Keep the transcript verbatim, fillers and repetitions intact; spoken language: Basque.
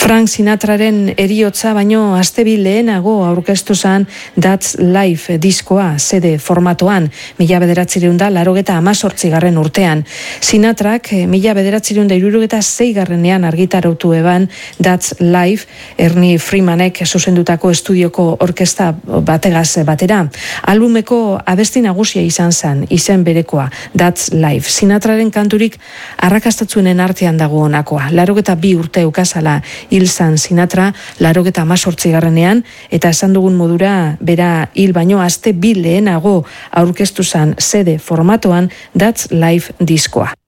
Frank Sinatraren eriotza baino astebi lehenago aurkeztu zan That's Life diskoa zede formatoan, mila bederatzireun da larogeta amazortzigarren urtean. Sinatrak mila bederatzireun da irurogeta zeigarrenean argitarautu eban That's Life, Ernie Freemanek zuzendutako estudioko orkesta bategaz batera. Albumeko abesti nagusia izan zen, izen berekoa, That's Life. Sinatraren kanturik arrakastatzuenen artean dago honakoa. Larogeta bi urte eukazala hil zan Sinatra, larogeta amazortzigarrenean, eta esan dugun modura bera hil baino aste bi lehenago aurkeztu zan zede formatoan That's Life diskoa.